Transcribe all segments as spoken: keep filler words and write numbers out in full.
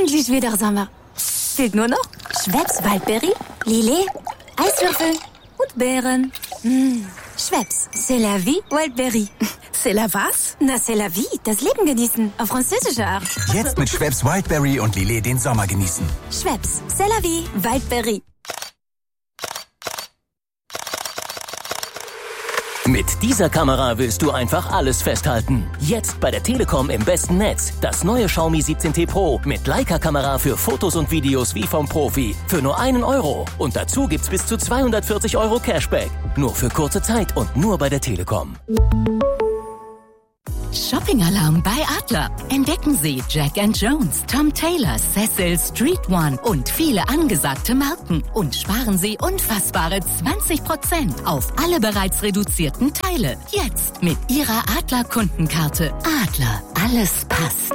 endlich wieder Sommer. Fehlt nur noch Schweppes Waldbeere, Lillet, Eiswürfel und Beeren. Mmh. Schweppes, c'est la vie, Wildberry. C'est la was? Na, c'est la vie, das Leben genießen, auf französische Art. Jetzt mit Schweppes Wildberry und Lillet den Sommer genießen. Schweppes, c'est la vie, Wildberry. Mit dieser Kamera willst du einfach alles festhalten. Jetzt bei der Telekom im besten Netz. Das neue Xiaomi siebzehn T Pro mit Leica-Kamera für Fotos und Videos wie vom Profi. Für nur einen Euro. Und dazu gibt's bis zu zweihundertvierzig Euro Cashback. Nur für kurze Zeit und nur bei der Telekom. Shopping-Alarm bei Adler. Entdecken Sie Jack and Jones, Tom Taylor, Cecil, Street One und viele angesagte Marken. Und sparen Sie unfassbare zwanzig Prozent auf alle bereits reduzierten Teile. Jetzt mit Ihrer Adler-Kundenkarte. Adler, alles passt.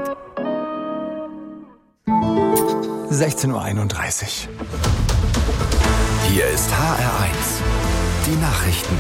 sechzehn Uhr einunddreißig. Hier ist H R eins. Die Nachrichten.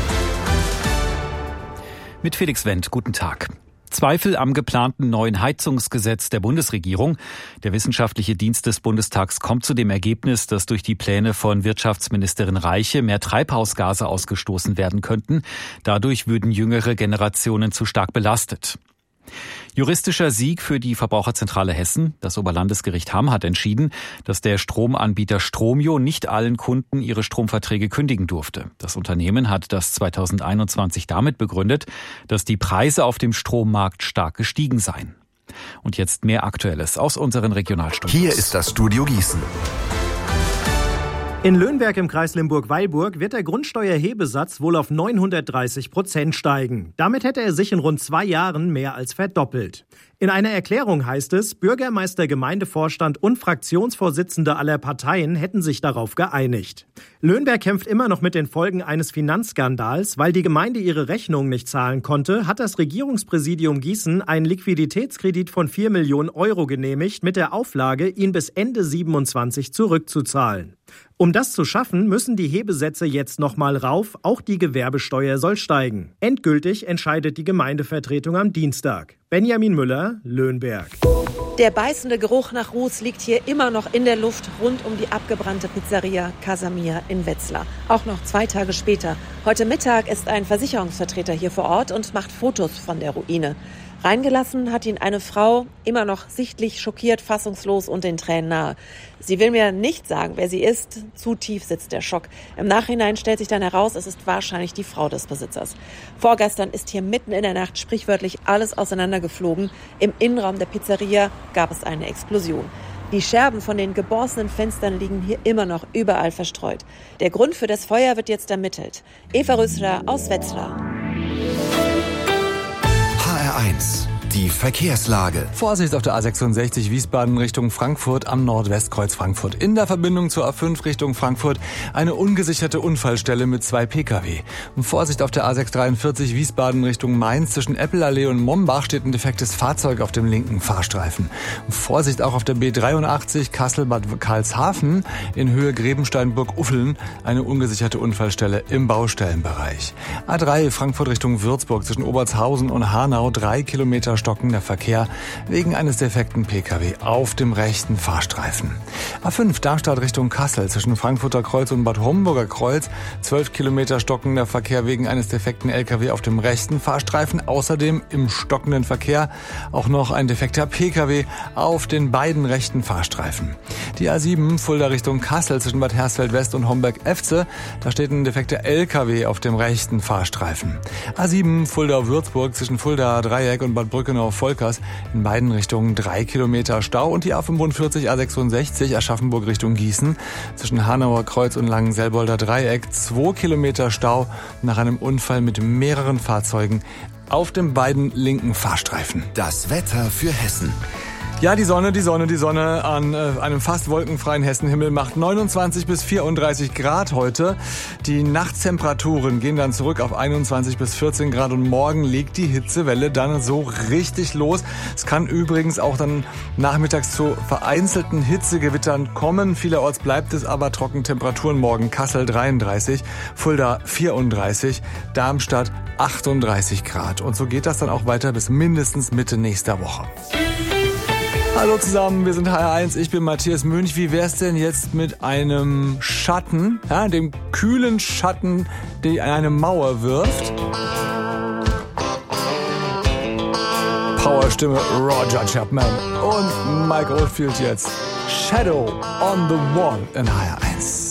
Mit Felix Wendt, guten Tag. Zweifel am geplanten neuen Heizungsgesetz der Bundesregierung. Der wissenschaftliche Dienst des Bundestags kommt zu dem Ergebnis, dass durch die Pläne von Wirtschaftsministerin Reiche mehr Treibhausgase ausgestoßen werden könnten. Dadurch würden jüngere Generationen zu stark belastet. Juristischer Sieg für die Verbraucherzentrale Hessen. Das Oberlandesgericht Hamm hat entschieden, dass der Stromanbieter Stromio nicht allen Kunden ihre Stromverträge kündigen durfte. Das Unternehmen hat das zweitausendeinundzwanzig damit begründet, dass die Preise auf dem Strommarkt stark gestiegen seien. Und jetzt mehr Aktuelles aus unseren Regionalstudios. Hier ist das Studio Gießen. In Löhnberg im Kreis Limburg-Weilburg wird der Grundsteuerhebesatz wohl auf neunhundertdreißig Prozent steigen. Damit hätte er sich in rund zwei Jahren mehr als verdoppelt. In einer Erklärung heißt es, Bürgermeister, Gemeindevorstand und Fraktionsvorsitzende aller Parteien hätten sich darauf geeinigt. Löhnberg kämpft immer noch mit den Folgen eines Finanzskandals. Weil die Gemeinde ihre Rechnung nicht zahlen konnte, hat das Regierungspräsidium Gießen einen Liquiditätskredit von vier Millionen Euro genehmigt, mit der Auflage, ihn bis Ende siebenundzwanzig zurückzuzahlen. Um das zu schaffen, müssen die Hebesätze jetzt nochmal rauf, auch die Gewerbesteuer soll steigen. Endgültig entscheidet die Gemeindevertretung am Dienstag. Benjamin Müller, Löhnberg. Der beißende Geruch nach Ruß liegt hier immer noch in der Luft rund um die abgebrannte Pizzeria Casamia in Wetzlar. Auch noch zwei Tage später. Heute Mittag ist ein Versicherungsvertreter hier vor Ort und macht Fotos von der Ruine. Reingelassen hat ihn eine Frau, immer noch sichtlich schockiert, fassungslos und den Tränen nahe. Sie will mir nicht sagen, wer sie ist. Zu tief sitzt der Schock. Im Nachhinein stellt sich dann heraus, es ist wahrscheinlich die Frau des Besitzers. Vorgestern ist hier mitten in der Nacht sprichwörtlich alles auseinandergeflogen. Im Innenraum der Pizzeria gab es eine Explosion. Die Scherben von den geborstenen Fenstern liegen hier immer noch überall verstreut. Der Grund für das Feuer wird jetzt ermittelt. Eva Rösler aus Wetzlar. H R eins. Die Verkehrslage. Vorsicht auf der A sechsundsechzig Wiesbaden Richtung Frankfurt am Nordwestkreuz Frankfurt. In der Verbindung zur A fünf Richtung Frankfurt eine ungesicherte Unfallstelle mit zwei Pkw. Und Vorsicht auf der A sechshundertdreiundvierzig Wiesbaden Richtung Mainz. Zwischen Eppelallee und Mombach steht ein defektes Fahrzeug auf dem linken Fahrstreifen. Und Vorsicht auch auf der B dreiundachtzig Kassel-Bad Karlshafen in Höhe Grebensteinburg-Uffeln. Eine ungesicherte Unfallstelle im Baustellenbereich. A drei Frankfurt Richtung Würzburg zwischen Obertshausen und Hanau. Drei Kilometer stockender Verkehr wegen eines defekten Pkw auf dem rechten Fahrstreifen. A fünf Darmstadt Richtung Kassel zwischen Frankfurter Kreuz und Bad Homburger Kreuz. zwölf Kilometer stockender Verkehr wegen eines defekten Lkw auf dem rechten Fahrstreifen. Außerdem im stockenden Verkehr auch noch ein defekter Pkw auf den beiden rechten Fahrstreifen. Die A sieben Fulda Richtung Kassel zwischen Bad Hersfeld West und Homberg-Efze. Da steht ein defekter Lkw auf dem rechten Fahrstreifen. A sieben Fulda-Würzburg zwischen Fulda-Dreieck und Bad Brückenau Volkers in beiden Richtungen drei Kilometer Stau. Und die A fünfundvierzig A sechsundsechzig Aschaffenburg Richtung Gießen zwischen Hanauer Kreuz und Langenselbolder Dreieck zwei Kilometer Stau nach einem Unfall mit mehreren Fahrzeugen auf den beiden linken Fahrstreifen. Das Wetter für Hessen. Ja, die Sonne, die Sonne, die Sonne an äh, einem fast wolkenfreien Hessenhimmel macht neunundzwanzig bis vierunddreißig Grad heute. Die Nachttemperaturen gehen dann zurück auf einundzwanzig bis vierzehn Grad und morgen legt die Hitzewelle dann so richtig los. Es kann übrigens auch dann nachmittags zu vereinzelten Hitzegewittern kommen. Vielerorts bleibt es aber trocken. Temperaturen morgen Kassel dreiunddreißig, Fulda vierunddreißig, Darmstadt achtunddreißig Grad. Und so geht das dann auch weiter bis mindestens Mitte nächster Woche. Hallo zusammen, wir sind H R eins, ich bin Matthias Münch. Wie wär's denn jetzt mit einem Schatten, ja, dem kühlen Schatten, der eine Mauer wirft? Powerstimme Roger Chapman und Mike Oldfield jetzt. Shadow on the Wall in H R eins.